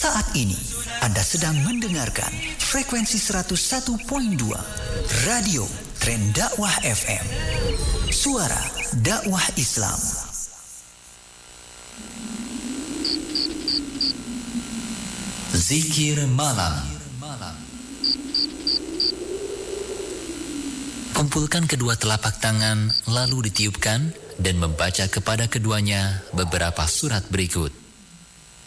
Saat ini Anda sedang mendengarkan frekuensi 101.2 Radio Tren Dakwah FM. Suara dakwah Islam. Zikir malam. Kumpulkan kedua telapak tangan lalu ditiupkan dan membaca kepada keduanya beberapa surat berikut.